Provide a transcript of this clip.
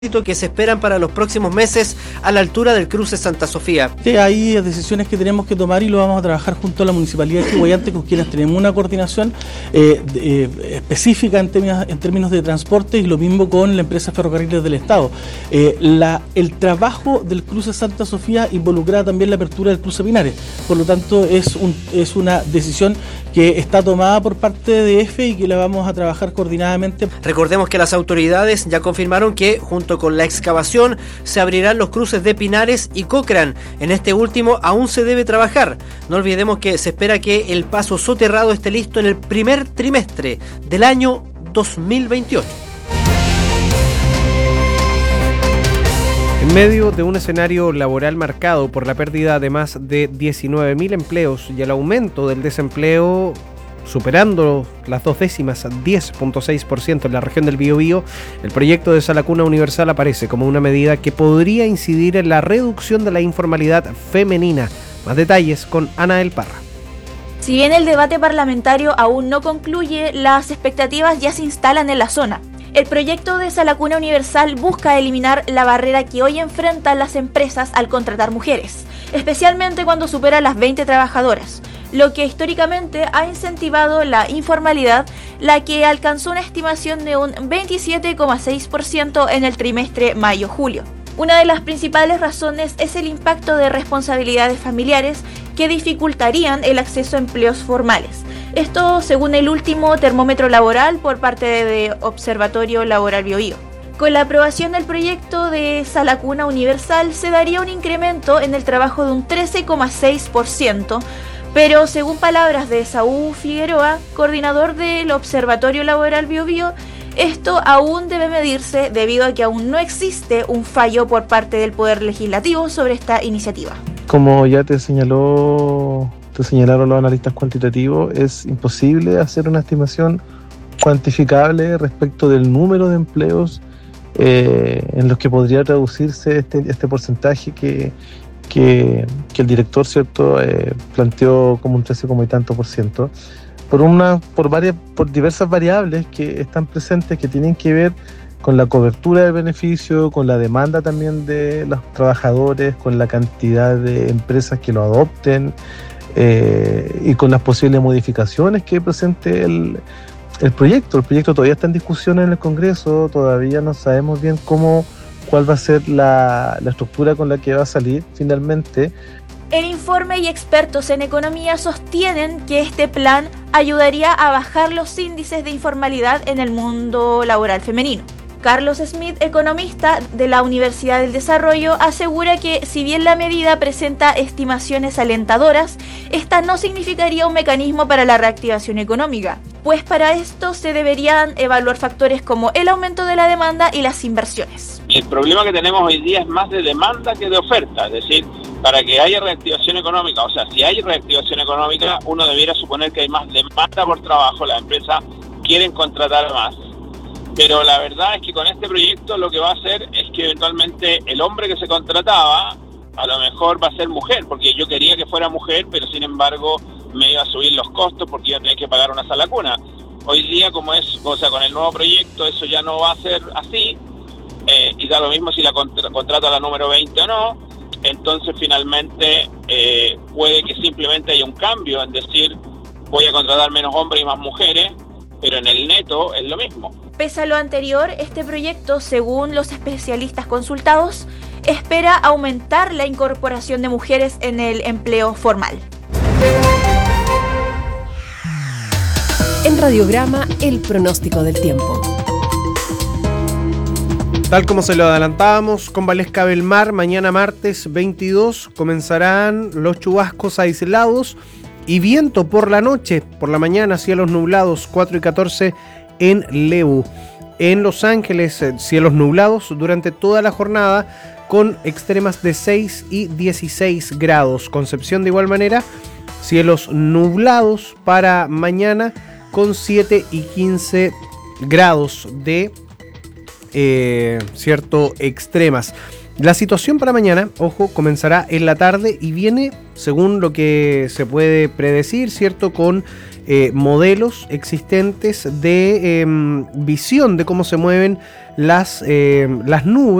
que se esperan para los próximos meses a la altura del cruce Santa Sofía. Sí, hay decisiones que tenemos que tomar y lo vamos a trabajar junto a la Municipalidad de Chihuayante, con quienes tenemos una coordinación específica en términos de transporte, y lo mismo con la empresa Ferrocarriles del Estado. El trabajo del cruce Santa Sofía involucra también la apertura del cruce Pinares, por lo tanto es una decisión que está tomada por parte de EFE y que la vamos a trabajar coordinadamente. Recordemos que las autoridades ya confirmaron que junto con la excavación se abrirán los cruces de Pinares y Cochrane. En este último aún se debe trabajar. No olvidemos que se espera que el paso soterrado esté listo en el primer trimestre del año 2028. En medio de un escenario laboral marcado por la pérdida de más de 19.000 empleos y el aumento del desempleo superando las 10.6% en la región del Biobío, el proyecto de Sala Cuna Universal aparece como una medida que podría incidir en la reducción de la informalidad femenina. Más detalles con Ana del Parra. Si bien el debate parlamentario aún no concluye, las expectativas ya se instalan en la zona. El proyecto de Sala Cuna Universal busca eliminar la barrera que hoy enfrentan las empresas al contratar mujeres, especialmente cuando supera las 20 trabajadoras, lo que históricamente ha incentivado la informalidad, la que alcanzó una estimación de un 27,6% en el trimestre mayo-julio. Una de las principales razones es el impacto de responsabilidades familiares que dificultarían el acceso a empleos formales. Esto según el último termómetro laboral por parte de Observatorio Laboral Biobío. Con la aprobación del proyecto de Sala Cuna Universal se daría un incremento en el trabajo de un 13,6%, pero según palabras de Saúl Figueroa, coordinador del Observatorio Laboral Biobío, esto aún debe medirse debido a que aún no existe un fallo por parte del Poder Legislativo sobre esta iniciativa. Como ya te señalaron los analistas cuantitativos, es imposible hacer una estimación cuantificable respecto del número de empleos en los que podría traducirse este porcentaje que el director, ¿cierto?, planteó como un 13 y tanto por ciento, por diversas variables que están presentes, que tienen que ver con la cobertura del beneficio, con la demanda también de los trabajadores, con la cantidad de empresas que lo adopten, y con las posibles modificaciones que presente el proyecto. El proyecto todavía está en discusión en el Congreso, todavía no sabemos bien cuál va a ser la estructura con la que va a salir finalmente. El informe y expertos en economía sostienen que este plan ayudaría a bajar los índices de informalidad en el mundo laboral femenino. Carlos Smith, economista de la Universidad del Desarrollo, asegura que si bien la medida presenta estimaciones alentadoras, esta no significaría un mecanismo para la reactivación económica, pues para esto se deberían evaluar factores como el aumento de la demanda y las inversiones. El problema que tenemos hoy día es más de demanda que de oferta, es decir, para que haya reactivación económica, o sea, si hay reactivación económica, uno debiera suponer que hay más demanda por trabajo, las empresas quieren contratar más. Pero la verdad es que con este proyecto lo que va a hacer es que eventualmente el hombre que se contrataba a lo mejor va a ser mujer, porque yo quería que fuera mujer, pero sin embargo me iba a subir los costos porque iba a tener que pagar una sala cuna. Hoy día, como es, o sea, con el nuevo proyecto eso ya no va a ser así, y da lo mismo si la contrato a la número 20 o no. Entonces finalmente puede que simplemente haya un cambio en decir voy a contratar menos hombres y más mujeres, pero en el neto es lo mismo. Pese a lo anterior, este proyecto, según los especialistas consultados, espera aumentar la incorporación de mujeres en el empleo formal. En Radiograma, el pronóstico del tiempo. Tal como se lo adelantábamos, con Valesca Belmar, mañana martes 22 comenzarán los chubascos aislados y viento por la noche. Por la mañana, cielos nublados, 4 y 14 en Lebu. En Los Ángeles, cielos nublados durante toda la jornada, con extremas de 6 y 16 grados. Concepción, de igual manera, cielos nublados para mañana, con 7 y 15 grados de extremas. La situación para mañana, ojo, comenzará en la tarde y viene, según lo que se puede predecir, ¿cierto?, con modelos existentes de visión de cómo se mueven las nubes